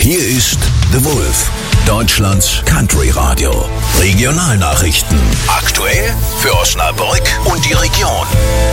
Hier ist The Wolf, Deutschlands Country Radio. Regionalnachrichten. Aktuell für Osnabrück und die Region.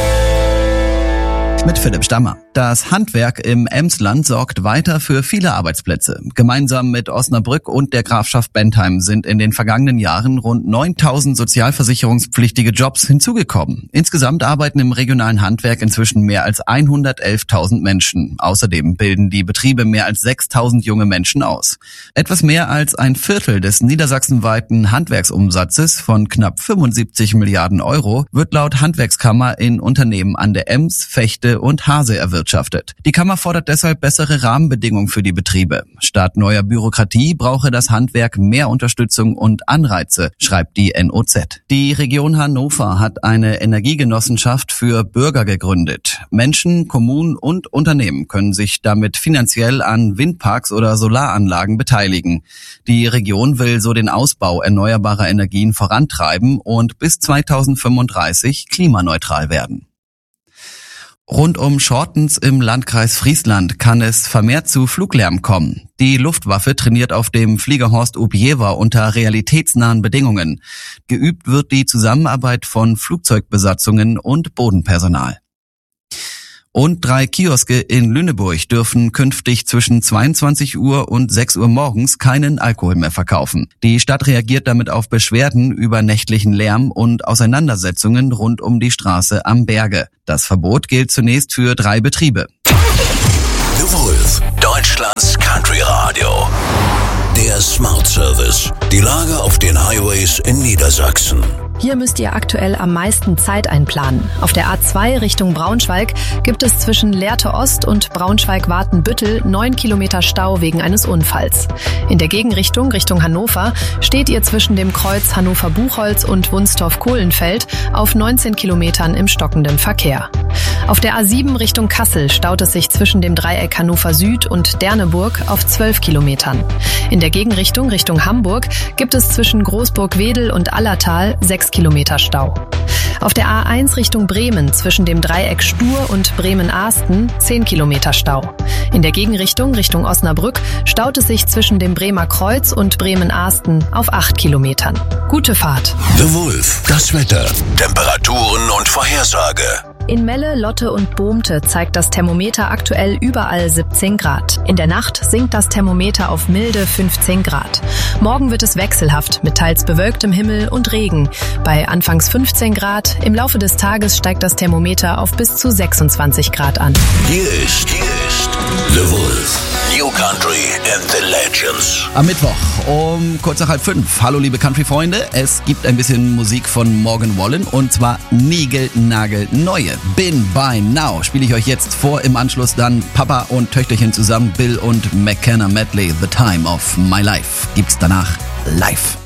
Mit Philipp Stammer. Das Handwerk im Emsland sorgt weiter für viele Arbeitsplätze. Gemeinsam mit Osnabrück und der Grafschaft Bentheim sind in den vergangenen Jahren rund 9.000 sozialversicherungspflichtige Jobs hinzugekommen. Insgesamt arbeiten im regionalen Handwerk inzwischen mehr als 111.000 Menschen. Außerdem bilden die Betriebe mehr als 6.000 junge Menschen aus. Etwas mehr als ein Viertel des niedersachsenweiten Handwerksumsatzes von knapp 75 Milliarden Euro wird laut Handwerkskammer in Unternehmen an der Ems, Vechte und Hase erwirtschaftet. Die Kammer fordert deshalb bessere Rahmenbedingungen für die Betriebe. Statt neuer Bürokratie brauche das Handwerk mehr Unterstützung und Anreize, schreibt die NOZ. Die Region Hannover hat eine Energiegenossenschaft für Bürger gegründet. Menschen, Kommunen und Unternehmen können sich damit finanziell an Windparks oder Solaranlagen beteiligen. Die Region will so den Ausbau erneuerbarer Energien vorantreiben und bis 2035 klimaneutral werden. Rund um Schortens im Landkreis Friesland kann es vermehrt zu Fluglärm kommen. Die Luftwaffe trainiert auf dem Fliegerhorst Ubjewa unter realitätsnahen Bedingungen. Geübt wird die Zusammenarbeit von Flugzeugbesatzungen und Bodenpersonal. Und 3 Kioske in Lüneburg dürfen künftig zwischen 22 Uhr und 6 Uhr morgens keinen Alkohol mehr verkaufen. Die Stadt reagiert damit auf Beschwerden über nächtlichen Lärm und Auseinandersetzungen rund um die Straße am Berge. Das Verbot gilt zunächst für 3 Betriebe. The Wolf, Deutschlands Country Radio. Der Smart Service. Die Lage auf den Highways in Niedersachsen. Hier müsst ihr aktuell am meisten Zeit einplanen. Auf der A2 Richtung Braunschweig gibt es zwischen Lehrte Ost und Braunschweig-Wartenbüttel 9 Kilometer Stau wegen eines Unfalls. In der Gegenrichtung, Richtung Hannover, steht ihr zwischen dem Kreuz Hannover-Buchholz und Wunstorf-Kohlenfeld auf 19 Kilometern im stockenden Verkehr. Auf der A7 Richtung Kassel staut es sich zwischen dem Dreieck Hannover Süd und Derneburg auf 12 Kilometern. In der Gegenrichtung, Richtung Hamburg, gibt es zwischen Großburg-Wedel und Allertal 6 Kilometer Stau. Auf der A1 Richtung Bremen zwischen dem Dreieck Stur und Bremen-Ahsten 10 Kilometer Stau. In der Gegenrichtung Richtung Osnabrück staut es sich zwischen dem Bremer Kreuz und Bremen-Ahsten auf 8 Kilometern. Gute Fahrt. The Wolf, das Wetter, Temperaturen und Vorhersage. In Melle, Lotte und Bohmte zeigt das Thermometer aktuell überall 17 Grad. In der Nacht sinkt das Thermometer auf milde 15 Grad. Morgen wird es wechselhaft mit teils bewölktem Himmel und Regen. Bei anfangs 15 Grad, im Laufe des Tages steigt das Thermometer auf bis zu 26 Grad an. Hier ist The Wolf. New Country and the Legends. Am Mittwoch um kurz nach 4:30. Hallo liebe Country-Freunde, es gibt ein bisschen Musik von Morgan Wallen und zwar niegelnagelneue. Been by Now spiele ich euch jetzt vor, im Anschluss dann Papa und Töchterchen zusammen, Bill und McKenna Medley, The Time of My Life. Gibt's danach live.